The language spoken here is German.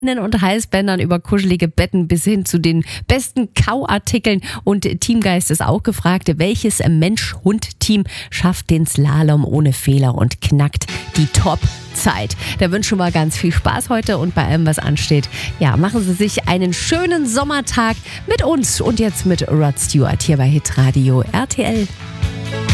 und Halsbändern über kuschelige Betten bis hin zu den besten Kauartikeln. Und Teamgeist ist auch gefragt, welches Mensch-Hund-Team schafft den Slalom ohne Fehler und knackt die Top-Zeit. Da wünschen wir ganz viel Spaß heute und bei allem, was ansteht. Ja, machen Sie sich einen schönen Sommertag mit uns und jetzt mit Rod Stewart hier bei Hitradio RTL.